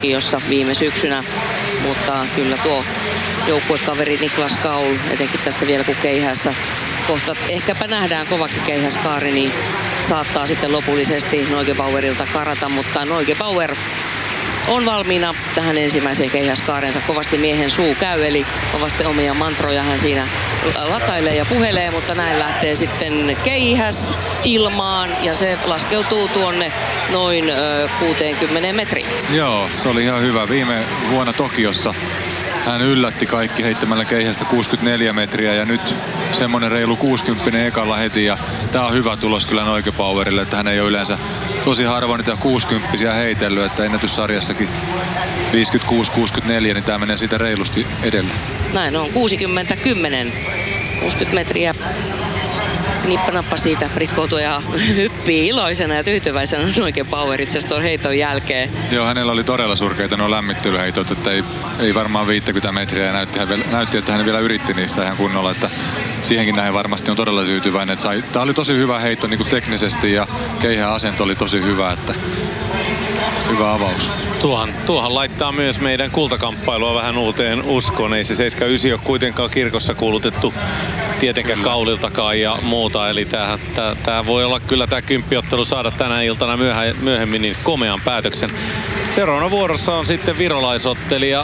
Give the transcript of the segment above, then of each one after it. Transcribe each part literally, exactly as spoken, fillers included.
jossa viime syksynä, mutta kyllä tuo joukkuekaveri Niklas Kaul, etenkin tässä vielä kun keihässä kohta ehkäpä nähdään kovakin keihäskaari, niin saattaa sitten lopullisesti Neugebauerilta karata, mutta Neugebauer on valmiina tähän ensimmäiseen keihäskaareensa. Kovasti miehen suu käy, eli kovasti omia mantroja hän siinä latailee ja puhelee, mutta näin lähtee sitten keihäs ilmaan ja se laskeutuu tuonne noin ö, kuuteenkymmeneen metriin. Joo, se oli ihan hyvä. Viime vuonna Tokiossa hän yllätti kaikki heittämällä keihästä kuusikymmentäneljä metriä ja nyt semmonen reilu kuusikymmentä ekalla heti ja tää on hyvä tulos kyllä Neugebauerille, että hän ei ole yleensä tosi harvoin niitä kuusikymppisiä heitellyt, että ennätyssarjassakin viisikymmentäkuusi kuusikymmentäneljä, niin tää menee siitä reilusti edelle. Näin on, kuusikymmentä kymmenen, kuusikymmentä metriä. Nippanappa siitä rikkoutuu ja hyppii iloisena ja tyytyväisenä Neugebauer itse asiassa tuon heiton jälkeen. Joo, hänellä oli todella surkeita nuo lämmittelyheitot, että ei, ei varmaan viisikymmentä metriä ja näytti, näytti, että hän vielä yritti niissä ihan kunnolla, että siihenkin näin varmasti on todella tyytyväinen. Että sai, tää oli tosi hyvä heitto niin kuin teknisesti ja keihään asento oli tosi hyvä, että hyvä avaus. Tuohan, tuohan laittaa myös meidän kultakamppailua vähän uuteen uskoon. Ei se seitsemänkymmentäyhdeksän ole kuitenkaan kirkossa kuulutettu tietenkään Kauliltakaan ja muuta. Eli tämähän, tää, tää voi olla kyllä tämä kymppiottelu saada tänä iltana myöhä, myöhemmin niin komean päätöksen. Seuraavana vuorossa on sitten virolaisottelija.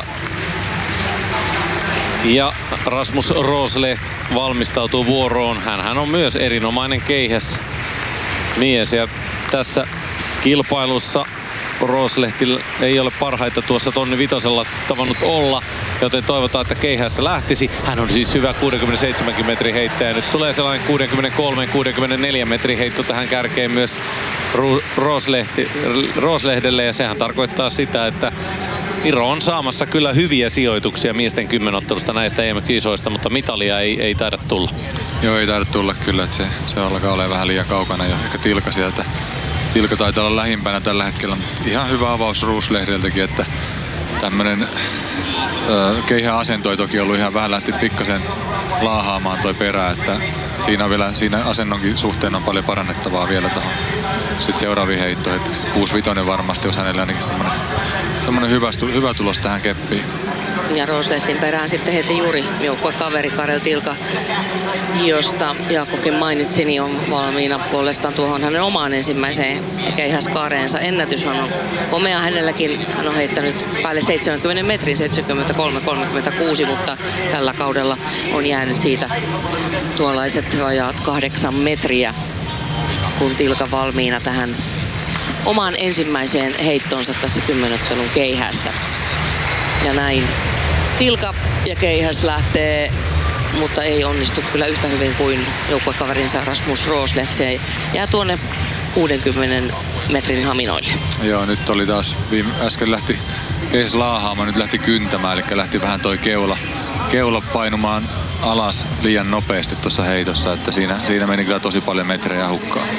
Ja Rasmus Rosleht valmistautuu vuoroon. Hänhän on myös erinomainen keihäs mies ja tässä kilpailussa Roslehtillä ei ole parhaita tuossa tonni vitosella tavannut olla, joten toivotaan, että keihässä lähtisi. Hän on siis hyvä kuusikymmentäseitsemän metrin heittäjä. Nyt tulee sellainen kuusikymmentäkolme kuusikymmentäneljä metrin heitto tähän kärkeen myös Roslehti, Roslehdelle ja sehän tarkoittaa sitä, että Iro on saamassa kyllä hyviä sijoituksia miesten kymmenottelusta näistä E M-kisoista, mutta mitalia ei, ei taida tulla. Joo, ei taida tulla kyllä, että se, se alkaa olla vähän liian kaukana ja ehkä Tilka sieltä. Tilka taitaa olla lähimpänä tällä hetkellä, mutta ihan hyvä avaus Roslehdeltäkin, että tämmönen keihään asento ei toki ollut ihan vähän, lähti pikkasen laahaamaan toi perä, että siinä, on vielä, siinä asennonkin suhteen on paljon parannettavaa vielä tuohon sitten seuraaviin heittoihin. kuusi viisi varmasti, jos hänellä ainakin semmoinen, semmoinen hyvä, hyvä tulos tähän keppiin. Ja Roslehtin perään sitten heti juuri joukkuekaveri Karel Tilka, josta Jaakkokin mainitsi, niin on valmiina puolestaan tuohon hänen omaan ensimmäiseen keihäskaareensa. Ennätyshän on komea hänelläkin. Hän on heittänyt päälle seitsemänkymmentä metrin, seitsemänkymmentäkolme kolmekymmentäkuusi, mutta tällä kaudella on jäänyt siitä tuollaiset vajaat kahdeksan metriä, kun Tilka valmiina tähän omaan ensimmäiseen heittoonsa tässä kymmenottelun keihässä. Ja näin Tilka ja keihäs lähtee, mutta ei onnistu kyllä yhtä hyvin kuin joukkuekaverinsa Rasmus Rosleht. Se jää tuonne kuudenkymmenen metrin haminoille. Joo, nyt oli taas, viime, äsken lähti keihäs laahaamaan, nyt lähti kyntämään, eli lähti vähän toi keula, keula painumaan alas liian nopeasti tuossa heitossa, että siinä, siinä meni kyllä tosi paljon metrejä hukkaan.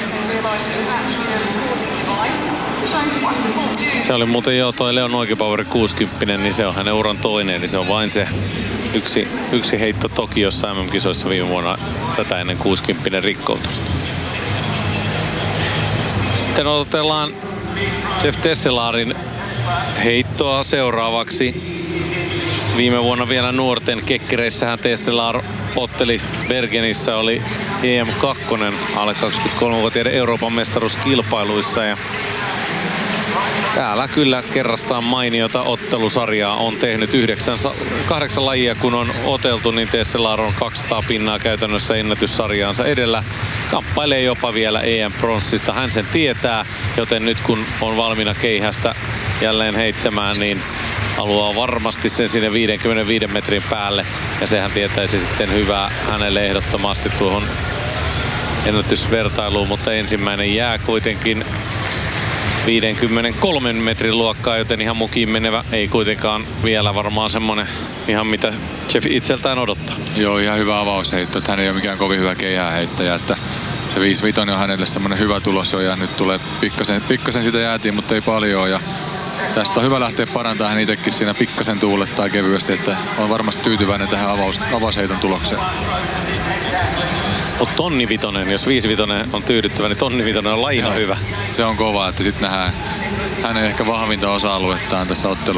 Se oli muuten jo toi Leo Neugebauer kuusikymmentä, niin se on hänen uran toinen, niin se on vain se yksi, yksi heitto Tokiossa M M-kisoissa viime vuonna tätä ennen kuusikymmentä rikkoutunut. Sitten odotellaan Jeff Tesselarin heittoa seuraavaksi. Viime vuonna vielä nuorten kekkereissähän Tesselar otteli Bergenissä, oli E M kaksi alle kaksikymmentäkolmevuotiaiden Euroopan mestaruuskilpailuissa ja täällä kyllä kerrassaan mainiota ottelusarjaa on tehnyt yhdeksän, kahdeksan lajia kun on oteltu, niin Tesselar on kaksisataa pinnaa käytännössä ennätyssarjaansa edellä. Kamppailee jopa vielä E M-pronssista, hän sen tietää, joten nyt kun on valmiina keihästä jälleen heittämään, niin haluaa varmasti sen sinne viisikymmentäviisi metrin päälle. Ja sehän tietäisi sitten hyvää hänelle ehdottomasti tuohon ennätysvertailuun, mutta ensimmäinen jää kuitenkin viisikymmentäkolme metrin luokkaa, joten ihan mukiin menevä ei kuitenkaan vielä varmaan semmonen ihan mitä Jeff itseltään odottaa. Joo, ihan hyvä avausheitto, että hän ei ole mikään kovin hyvä keihääheittäjä, että se viisi viisi on hänelle semmonen hyvä tulos jo ja nyt tulee pikkasen, pikkasen sitä jäätiin, mutta ei paljon ja tästä on hyvä lähteä parantamaan hän itsekin siinä pikkasen tuulettaa kevyesti, että on varmasti tyytyväinen tähän avaus, avausheiton tulokseen. Mutta tonni vitonen, jos viisi vitonen on tyydyttävä, niin tonni vitonen on ihan hyvä. Se on kova, että sitten nähdään hänen ehkä vahvinta osa-aluettaan tässä ottelussa.